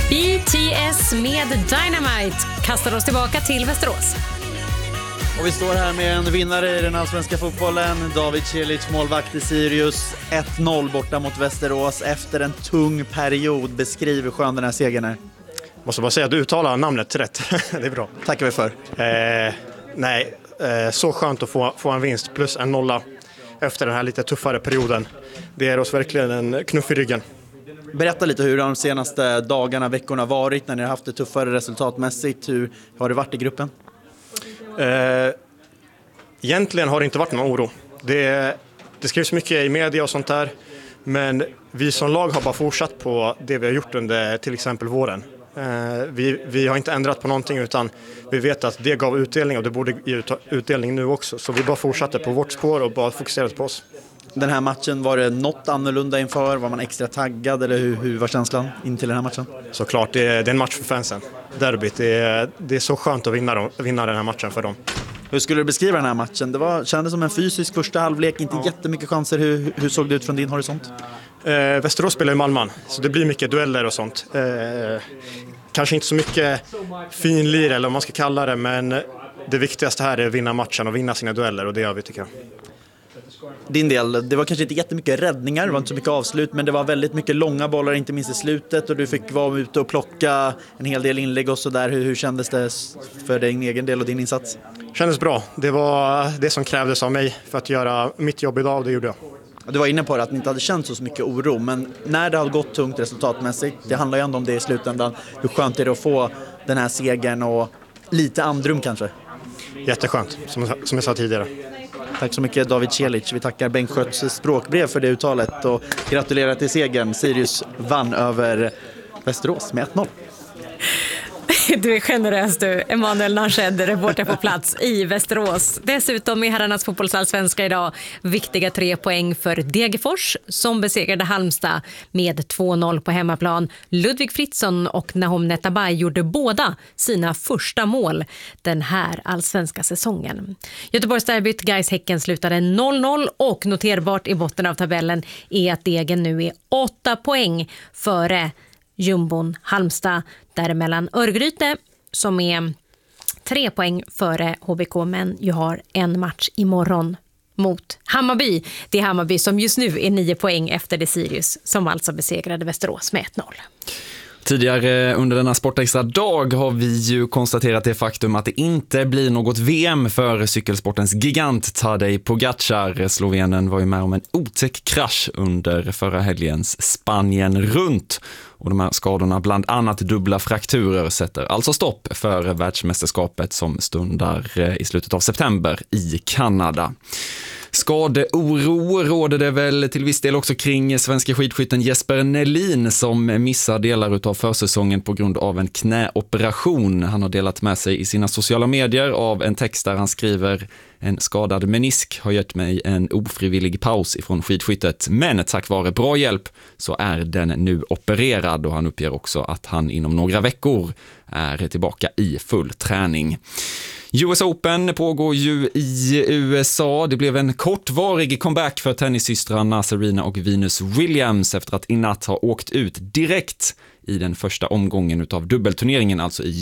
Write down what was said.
BTS med Dynamite kastar oss tillbaka till Västerås. Och vi står här med en vinnare i den allsvenska fotbollen, David Celic, målvakt i Sirius. 1-0 borta mot Västerås efter en tung period. Beskriv hur skön den här segern är. Måste bara säga att du uttalar namnet rätt. Det är bra. Tackar vi för. Så skönt att få en vinst plus en nolla efter den här lite tuffare perioden. Det ger oss verkligen en knuff i ryggen. Berätta lite hur de senaste dagarna, veckorna varit när ni har haft det tuffare resultatmässigt. Hur har det varit i gruppen? Egentligen har det inte varit någon oro. Det skrivs mycket i media och sånt där. Men vi som lag har bara fortsatt på det vi har gjort under till exempel våren. Vi har inte ändrat på någonting, utan vi vet att det gav utdelning och det borde ge utdelning nu också. Så vi bara fortsatte på vårt spår och bara fokuserade på oss. Den här matchen, var det något annorlunda inför? Var man extra taggad eller hur var känslan in till den här matchen? Såklart, det är en match för fansen. Derbyt, det är så skönt att vinna den här matchen för dem. Hur skulle du beskriva den här matchen? Kändes som en fysisk första halvlek, inte jättemycket chanser. Hur såg det ut från din horisont? Västerås spelar i Malmö, så det blir mycket dueller och sånt. Kanske inte så mycket finlir eller vad man ska kalla det, men det viktigaste här är att vinna matchen och vinna sina dueller, och det gör vi, tycker jag. Din del, det var kanske inte jättemycket räddningar, det var inte så mycket avslut, men det var väldigt mycket långa bollar, inte minst i slutet, och du fick vara ute och plocka en hel del inlägg och sådär. Hur kändes det för din egen del och din insats? Kändes bra. Det var det som krävdes av mig för att göra mitt jobb idag, och det gjorde jag. Du var inne på det, att ni inte hade känt så mycket oro, men när det har gått tungt resultatmässigt, det handlar ju ändå om det i slutändan. Hur skönt är det att få den här segern och lite andrum kanske? Jätteskönt, som jag sa tidigare. Tack så mycket David Celic. Vi tackar Bengt Skötts språkbrev för det uttalet och gratulerar till segern. Sirius vann över Västerås med 1-0. Du är generös du, Emanuel Narshed, reporter på plats i Västerås. Dessutom i herrarnas fotbollsallsvenska idag viktiga 3 poäng för Degerfors som besegrade Halmstad med 2-0 på hemmaplan. Ludvig Fritzson och Nahom Netabay gjorde båda sina första mål den här allsvenska säsongen. Göteborgsderbyt Gais-Häcken slutade 0-0 och noterbart i botten av tabellen är att Degen nu är 8 poäng före jumbon Halmstad, däremellan Örgryte som är 3 poäng före HBK, men ju har en match imorgon mot Hammarby. Det är Hammarby som just nu är 9 poäng efter det Sirius som alltså besegrade Västerås med 1-0. Tidigare under denna sportextra dag har vi ju konstaterat det faktum att det inte blir något VM för cykelsportens gigant Tadej Pogačar. Slovenen var ju med om en otäck krasch under förra helgens Spanien runt. Och de här skadorna, bland annat dubbla frakturer, sätter alltså stopp för världsmästerskapet som stundar i slutet av september i Kanada. Skadeoro råder det väl till viss del också kring svenska skidskytten Jesper Nelin som missar delar av försäsongen på grund av en knäoperation. Han har delat med sig i sina sociala medier av en text där han skriver: en skadad menisk har gett mig en ofrivillig paus ifrån skidskyttet, men tack vare bra hjälp så är den nu opererad, och han uppger också att han inom några veckor är tillbaka i full träning. US Open pågår ju i USA. Det blev en kortvarig comeback för tennissystrarna Serena och Venus Williams efter att i natt ha åkt ut direkt i den första omgången av dubbelturneringen, alltså i